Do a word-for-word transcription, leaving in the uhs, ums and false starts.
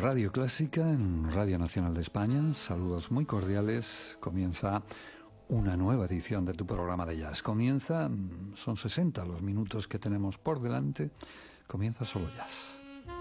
Radio Clásica, en Radio Nacional de España. Saludos muy cordiales. Comienza una nueva edición de tu programa de jazz. Comienza, son sesenta los minutos que tenemos por delante. Comienza Solo Jazz.